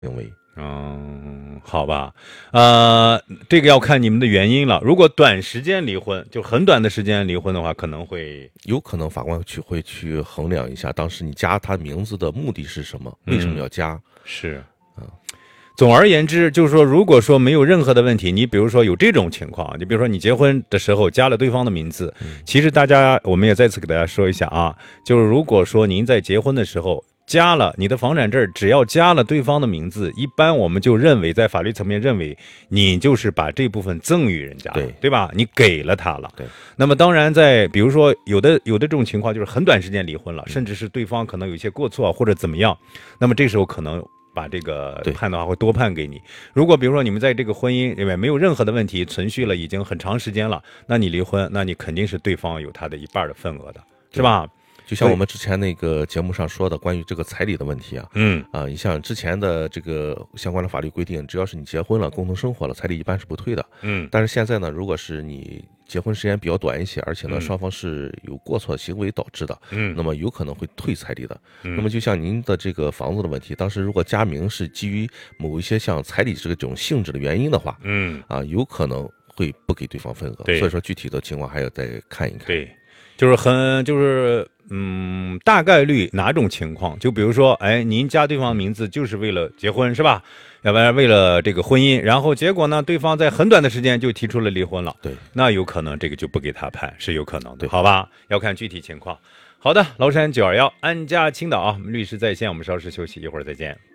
行为。 好吧，这个要看你们的原因了。如果短时间离婚，就很短的时间离婚的话，可能会有可能法官会去衡量一下，当时你加他名字的目的是什么，为什么要加？ 是。总而言之，就是说，如果说没有任何的问题，你比如说有这种情况，你比如说你结婚的时候加了对方的名字，其实我们也再次给大家说一下啊，就是如果说您在结婚的时候加了你的房产证，只要加了对方的名字，一般我们就认为在法律层面认为你就是把这部分赠与人家，对吧？你给了他了。 对。 那么当然比如说有的这种情况就是很短时间离婚了，甚至是对方可能有一些过错或者怎么样，那么这时候可能把这个判的话会多判给你。如果比如说你们在这个婚姻里面没有任何的问题，存续了已经很长时间了，那你离婚，那你肯定是对方有他的一半的份额的，是吧？ 就像我们之前那个节目上说的关于这个彩礼的问题啊，你像之前的这个相关的法律规定，只要是你结婚了、共同生活了，彩礼一般是不退的。但是现在呢，如果是你结婚时间比较短一些，而且呢双方是有过错行为导致的，那么有可能会退彩礼的。那么就像您的这个房子的问题，当时如果加名是基于某一些像彩礼这种性质的原因的话，有可能会不给对方份额。所以说具体的情况还要再看一看。 对，大概率哪种情况？就比如说，您加对方名字就是为了结婚，是吧？要不然为了这个婚姻，然后结果呢，对方在很短的时间就提出了离婚了。 对， 那有可能这个就不给他判，是有可能的，好吧？要看具体情况。好的，崂山921安家青岛啊，律师在线，我们稍事休息，一会儿再见。